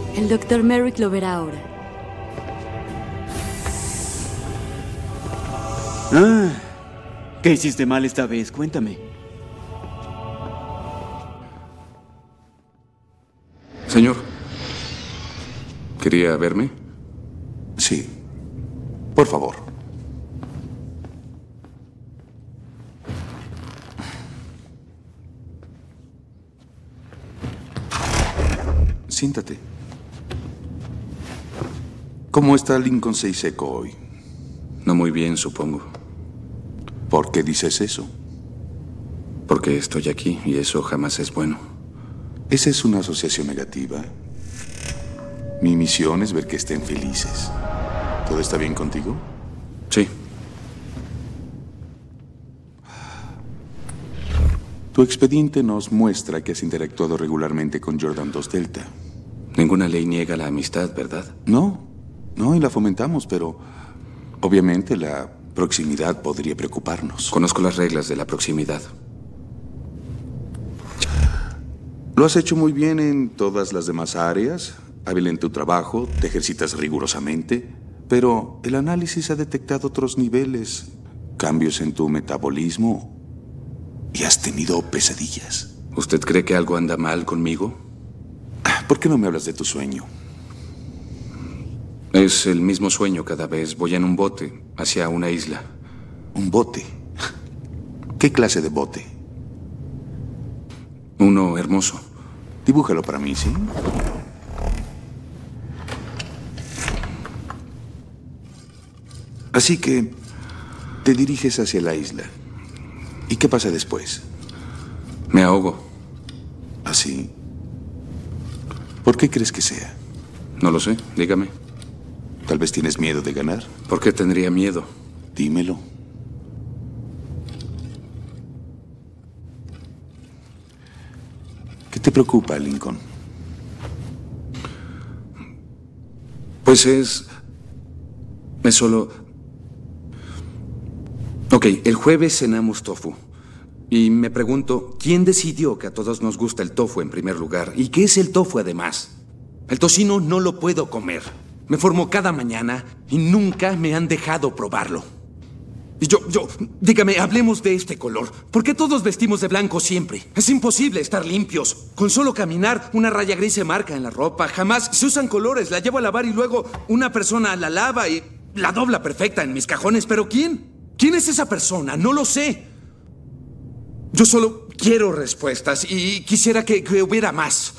El Dr. Merrick lo verá ahora. ¿Qué hiciste mal esta vez? Cuéntame. Señor, ¿quería verme? Sí. Por favor. Siéntate. ¿Cómo está Lincoln Seiseco hoy? No muy bien, supongo. ¿Por qué dices eso? Porque estoy aquí y eso jamás es bueno. Esa es una asociación negativa. Mi misión es ver que estén felices. ¿Todo está bien contigo? Sí. Tu expediente nos muestra que has interactuado regularmente con Jordan 2 Delta. Ninguna ley niega la amistad, ¿verdad? No, y la fomentamos, pero obviamente la proximidad podría preocuparnos. Conozco las reglas de la proximidad. Lo has hecho muy bien en todas las demás áreas, hábil en tu trabajo, te ejercitas rigurosamente, pero el análisis ha detectado otros niveles, cambios en tu metabolismo y has tenido pesadillas. ¿Usted cree que algo anda mal conmigo? ¿Por qué no me hablas de tu sueño? Es el mismo sueño cada vez. Voy en un bote hacia una isla. ¿Un bote? ¿Qué clase de bote? Uno hermoso. Dibújalo para mí, ¿sí? Así que te diriges hacia la isla. ¿Y qué pasa después? Me ahogo. ¿Así? ¿Por qué crees que sea? No lo sé, dígame. Tal vez tienes miedo de ganar. ¿Por qué tendría miedo? Dímelo. ¿Qué te preocupa, Lincoln? Pues es solo... Ok, el jueves cenamos tofu. Y me pregunto, ¿quién decidió que a todos nos gusta el tofu en primer lugar? ¿Y qué es el tofu además? El tocino no lo puedo comer. Me formo cada mañana y nunca me han dejado probarlo. Y dígame, hablemos de este color. ¿Por qué todos vestimos de blanco siempre? Es imposible estar limpios. Con solo caminar, una raya gris se marca en la ropa. Jamás se usan colores. La llevo a lavar y luego una persona la lava y la dobla perfecta en mis cajones. ¿Pero quién? ¿Quién es esa persona? No lo sé. Yo solo quiero respuestas y quisiera que hubiera más.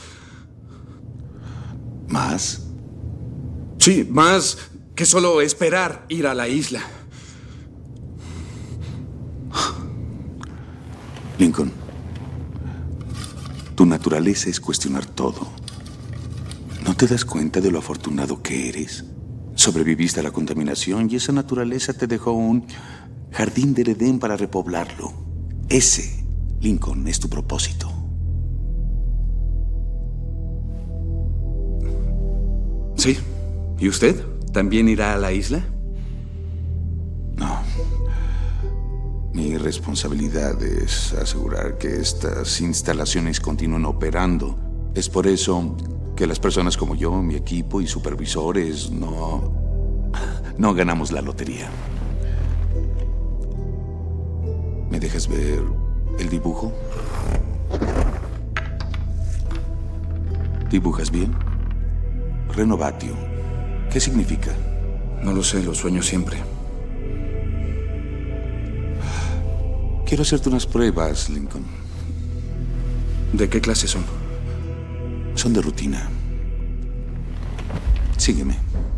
¿Más? Sí, más que solo esperar ir a la isla. Lincoln, tu naturaleza es cuestionar todo. ¿No te das cuenta de lo afortunado que eres? Sobreviviste a la contaminación y esa naturaleza te dejó un jardín del Edén para repoblarlo. Ese, Lincoln, es tu propósito. Sí. ¿Y usted? ¿También irá a la isla? No. Mi responsabilidad es asegurar que estas instalaciones continúen operando. Es por eso que las personas como yo, mi equipo y supervisores no ganamos la lotería. ¿Me dejas ver el dibujo? ¿Dibujas bien? Renovatio. ¿Qué significa? No lo sé, lo sueño siempre. Quiero hacerte unas pruebas, Lincoln. ¿De qué clase son? Son de rutina. Sígueme.